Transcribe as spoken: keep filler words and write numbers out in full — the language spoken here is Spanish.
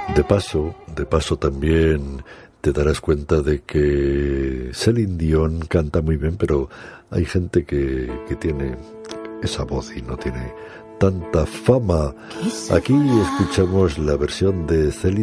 De paso, de paso también te darás cuenta de que Celine Dion canta muy bien, pero hay gente que, que tiene esa voz y no tiene tanta fama. Aquí escuchamos la versión de Celine